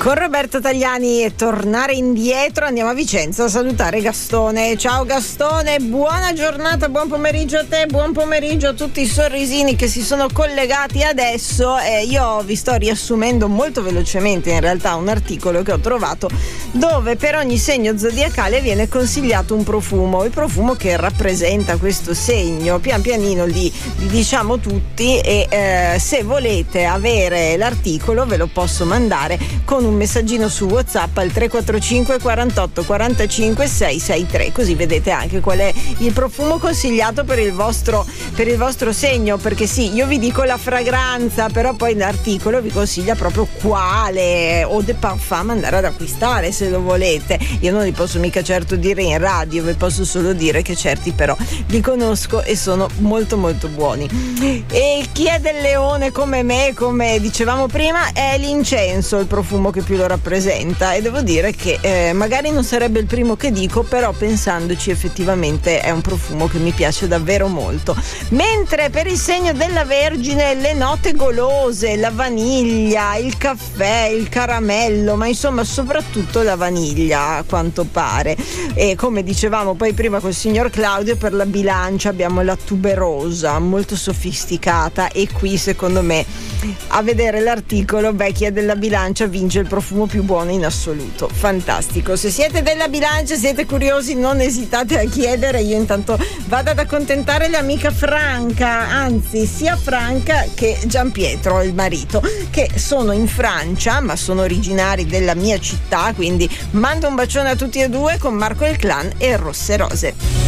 Con Roberto Tagliani e tornare indietro andiamo a Vicenza a salutare Gastone. Ciao Gastone, buona giornata, buon pomeriggio a te, buon pomeriggio a tutti i sorrisini che si sono collegati adesso. Io vi sto riassumendo molto velocemente in realtà un articolo che ho trovato dove per ogni segno zodiacale viene consigliato un profumo, il profumo che rappresenta questo segno. Pian pianino li diciamo tutti e se volete avere l'articolo ve lo posso mandare con un messaggino su WhatsApp al 345 48 45 663, così vedete anche qual è il profumo consigliato per il vostro segno, perché sì, io vi dico la fragranza, però poi l'articolo vi consiglia proprio quale eau de parfum andare ad acquistare se lo volete. Io non li posso mica certo dire in radio, vi posso solo dire che certi però li conosco e sono molto molto buoni. E chi è del leone come me, come dicevamo prima, è l'incenso il profumo che più lo rappresenta, e devo dire che magari non sarebbe il primo che dico, però pensandoci effettivamente è un profumo che mi piace davvero molto. Mentre per il segno della Vergine le note golose, la vaniglia, il caffè, il caramello, ma insomma soprattutto la vaniglia a quanto pare. E come dicevamo poi prima col signor Claudio, per la bilancia abbiamo la tuberosa, molto sofisticata, e qui secondo me a vedere l'articolo, chi è della bilancia vince il profumo più buono in assoluto. Fantastico. Se siete della bilancia, siete curiosi, non esitate a chiedere. Io intanto vado ad accontentare l'amica Franca, anzi sia Franca che Gianpietro, il marito, che sono in Francia ma sono originari della mia città, quindi mando un bacione a tutti e due con Marco il Clan e Rosse Rose.